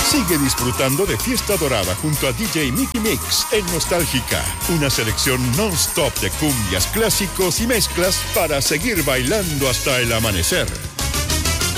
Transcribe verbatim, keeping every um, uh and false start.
Sigue disfrutando de Fiesta Dorada junto a D J Mickey Mix en Nostálgica. Una selección non-stop de cumbias, clásicos y mezclas para seguir bailando hasta el amanecer.